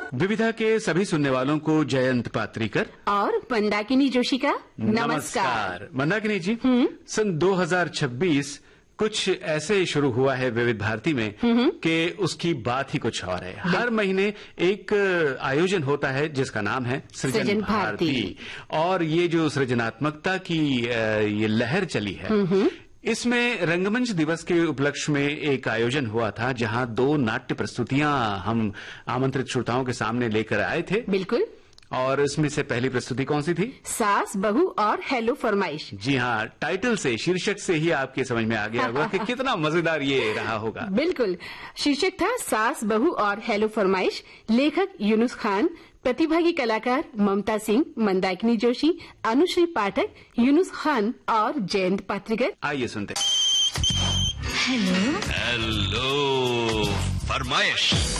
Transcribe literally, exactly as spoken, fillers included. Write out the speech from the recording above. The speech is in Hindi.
विविधा के सभी सुनने वालों को जयंत पात्रीकर और मंदाकिनी जोशी का नमस्कार। नमस्कार। मंदाकिनी जी, सन दो हज़ार छब्बीस कुछ ऐसे शुरू हुआ है विविध भारती में कि उसकी बात ही कुछ और है। हर महीने एक आयोजन होता है जिसका नाम है सृजन, सृजन भारती। भारती और ये जो सृजनात्मकता की ये लहर चली है, इसमें रंगमंच दिवस के उपलक्ष्य में एक आयोजन हुआ था जहां दो नाट्य प्रस्तुतियां हम आमंत्रित श्रोताओं के सामने लेकर आए थे। बिल्कुल। और इसमें से पहली प्रस्तुति कौन सी थी? सास बहू और हेलो फरमाइश। जी हाँ, टाइटल से, शीर्षक से ही आपके समझ में आ गया होगा कि कितना मजेदार ये रहा होगा। बिल्कुल। शीर्षक था सास बहू और हेलो फरमाइश। लेखक यूनुस खान, प्रतिभागी कलाकार ममता सिंह, मंदाकिनी जोशी, अनुश्री पाठक, यूनुस खान और जयंत पात्रीकर। आइए सुनते। हेलो हेलो फरमाइश।